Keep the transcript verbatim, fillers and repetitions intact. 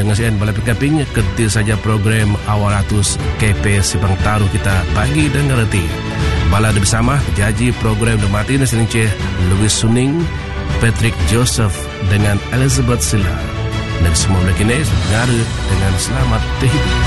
dengan C N Balai Pengkaping, kerti saja program awal ratus K P Simpang Taruh kita pagi dan ngerti. Bala ada bersama jaji program The Martinez Ringce, Louis Suning, Patrick Joseph dengan Elizabeth Silla. Dan semua mereka ini dengan selamat terhidup.